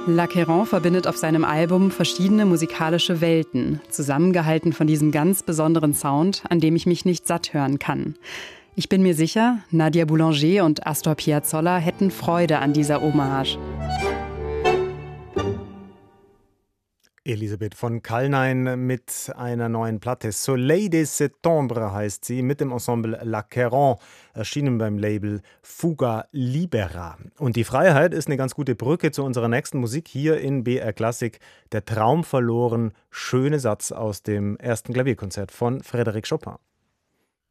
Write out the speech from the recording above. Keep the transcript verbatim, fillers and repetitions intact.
L'Acquérant verbindet auf seinem Album verschiedene musikalische Welten, zusammengehalten von diesem ganz besonderen Sound, an dem ich mich nicht satt hören kann. Ich bin mir sicher, Nadia Boulanger und Astor Piazzolla hätten Freude an dieser Hommage. Elisabeth von Kallnein mit einer neuen Platte. Soleil des Septembre heißt sie, mit dem Ensemble L'Acquérant, erschienen beim Label Fuga Libera. Und die Freiheit ist eine ganz gute Brücke zu unserer nächsten Musik hier in B R Klassik. Der Traum verloren, schöne Satz aus dem ersten Klavierkonzert von Frédéric Chopin.